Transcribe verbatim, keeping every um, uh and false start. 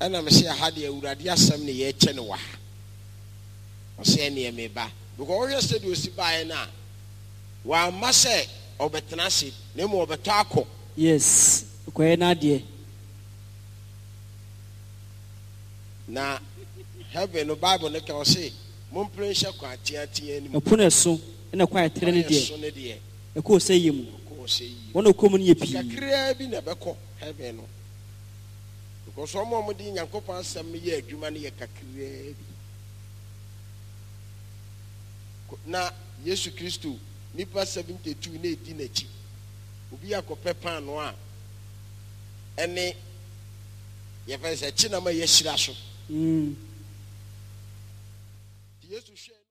And I'm saying, I had the Uradia some near Chenwa. I say, near me back. Because you said you see by now. While Massa or Betanasi, no more Betako. Yes, Quena dear. Now, heaven no Bible, they can say, Mumpressure quantity and Punaso, and a quiet trinity. A course say you, one of common ye crab in a beco, heaven. Because some more than your coupon some year, you money a cacre. Now, Yesu Christu, Nipa seventy-two, eighteen, eighty. Ubia copepa noir. And they, if I say, Chinama Yeshiraso. Mm. Yes, to share.